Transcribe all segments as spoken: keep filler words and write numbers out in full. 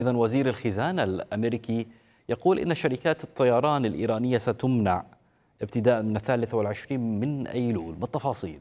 إذن وزير الخزانة الأمريكي يقول إن شركات الطيران الإيرانية ستمنع ابتداء من الثالث والعشرين من أيلول. ما التفاصيل؟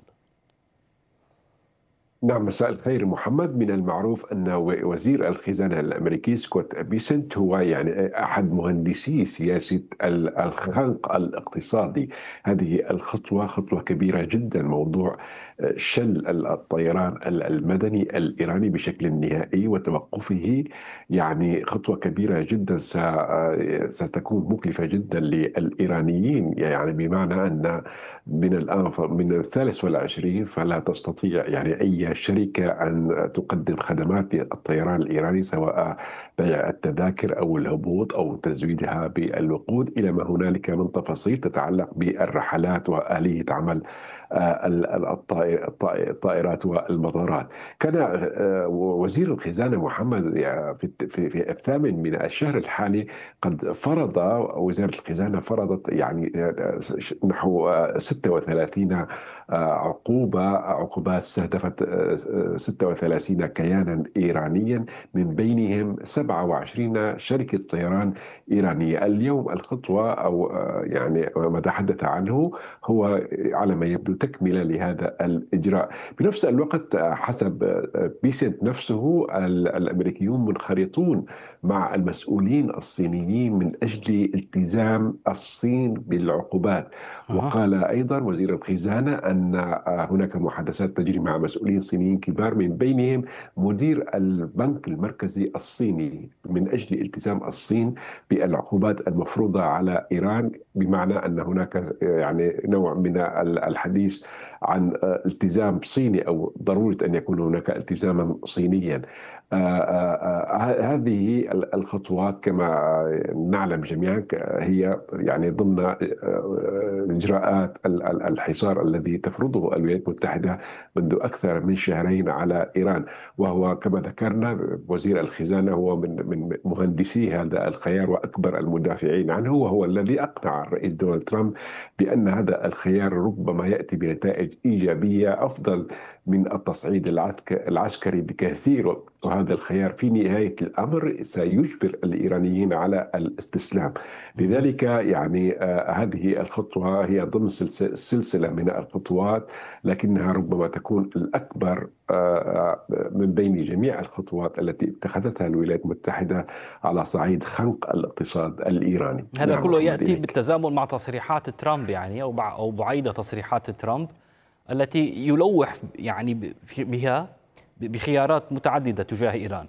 نعم، مساء الخير محمد. من المعروف أن وزير الخزانة الأمريكي سكوت بيسنت هو يعني أحد مهندسي سياسة الخنق الاقتصادي. هذه الخطوة خطوة كبيرة جدا. موضوع شل الطيران المدني الإيراني بشكل نهائي وتوقفه يعني خطوة كبيرة جدا ستكون مكلفة جدا للإيرانيين، يعني بمعنى أن من الآن من الثالث والعشرين فلا تستطيع يعني أي شركة أن تقدم خدمات الطيران الإيراني، سواء بيع التذاكر أو الهبوط أو تزويدها بالوقود، إلى ما هنالك من تفاصيل تتعلق بالرحلات وآلية عمل الطائرات والمطارات. كان وزير الخزانة محمد في في الثامن من الشهر الحالي قد فرض وزارة الخزانة فرضت يعني نحو ستة وثلاثين عقوبة عقوبات استهدفت ستة وثلاثين كيانا إيرانيا، من بينهم سبعة وعشرين شركة طيران إيرانية. اليوم الخطوة أو يعني ما تحدث عنه هو على ما يبدو تكملة لهذا الإجراء. بنفس الوقت حسب بيسنت نفسه الأمريكيون منخرطون مع المسؤولين الصينيين من أجل التزام الصين بالعقوبات. وقال أيضا وزير الخزانة أن هناك محادثات تجري مع مسؤولين صينيين كبار، من بينهم مدير البنك المركزي الصيني، من أجل التزام الصين بالعقوبات المفروضة على إيران، بمعنى أن هناك يعني نوع من الحديث عن التزام صيني أو ضرورة أن يكون هناك التزاما صينيا. آه آه هذه الخطوات كما نعلم جميعا هي يعني ضمن إجراءات الحصار الذي تفرضه الولايات المتحدة منذ أكثر من شهرين على إيران، وهو كما ذكرنا وزير الخزانة هو من من مهندسي هذا الخيار وأكبر المدافعين عنه، وهو الذي أقنع الرئيس دونالد ترامب بأن هذا الخيار ربما يأتي بنتائج إيجابية أفضل من التصعيد العسكري بكثير. وهذا الخيار في نهاية الأمر سيجبر الإيرانيين على الاستسلام. لذلك يعني آه هذه الخطوة هي ضمن سلسلة من الخطوات، لكنها ربما تكون الأكبر آه من بين جميع الخطوات التي اتخذتها الولايات المتحدة على صعيد خنق الاقتصاد الإيراني. هذا نعم كله يأتي إليك. بالتزامن مع تصريحات ترامب يعني أو أو بعيد تصريحات ترامب التي يلوح يعني بها بخيارات متعددة تجاه إيران.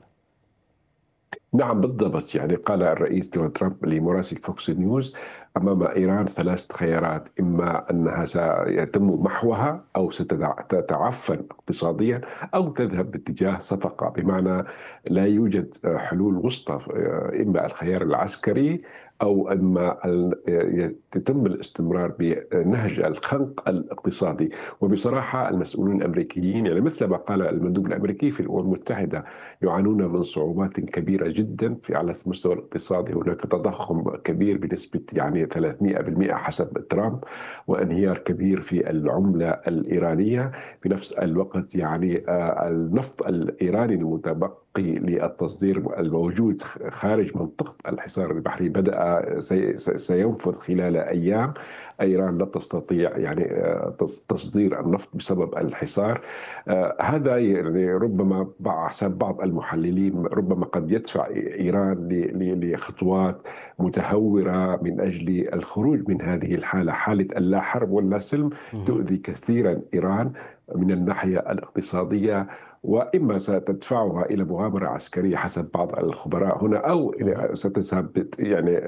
نعم بالضبط. يعني قال الرئيس دونالد ترامب لمراسل فوكس نيوز أمام إيران ثلاث خيارات: إما أنها سيتم محوها أو ستتعفن اقتصاديا أو تذهب باتجاه صفقة، بمعنى لا يوجد حلول وسطى، إما الخيار العسكري أو أما يتم الاستمرار بنهج الخنق الاقتصادي. وبصراحة المسؤولون الأمريكيين يعني مثل ما قال المندوب الأمريكي في الأمم المتحدة يعانون من صعوبات كبيرة جدا في على المستوى الاقتصادي. هناك تضخم كبير بنسبة يعني ثلاثمئة بالمئة حسب ترامب، وانهيار كبير في العملة الإيرانية. في نفس الوقت يعني النفط الإيراني المتبقي للتصدير الموجود خارج منطقة الحصار البحري بدأ سينفذ خلال أيام. إيران لا تستطيع يعني تصدير النفط بسبب الحصار. هذا يعني ربما حسب بعض المحللين ربما قد يدفع إيران لخطوات متهورة من أجل الخروج من هذه الحالة، حالة اللا حرب ولا سلم، تؤذي كثيرا إيران من الناحية الاقتصادية، وإما ستدفعها إلى مغامرة عسكرية حسب بعض الخبراء هنا، أو ستذهب يعني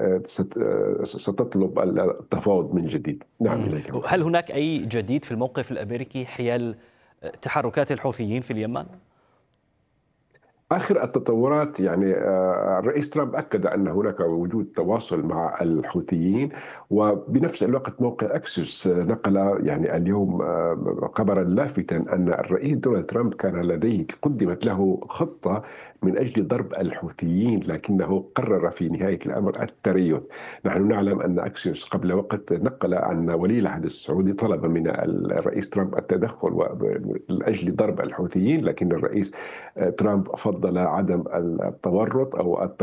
ستطلب التفاوض من جديد. نعم إليك. هل هناك أي جديد في الموقف الأمريكي حيال تحركات الحوثيين في اليمن؟ آخر التطورات يعني الرئيس ترامب أكد أن هناك وجود تواصل مع الحوثيين، وبنفس الوقت موقع أكسيوس نقل يعني اليوم خبرا لافتا أن الرئيس دونالد ترامب كان لديه قدمت له خطة من أجل ضرب الحوثيين، لكنه قرر في نهاية الأمر التريث. نحن نعلم أن أكسيوس قبل وقت نقل أن ولي العهد السعودي طلب من الرئيس ترامب التدخل من أجل ضرب الحوثيين، لكن الرئيس ترامب فضل عدم التورط أو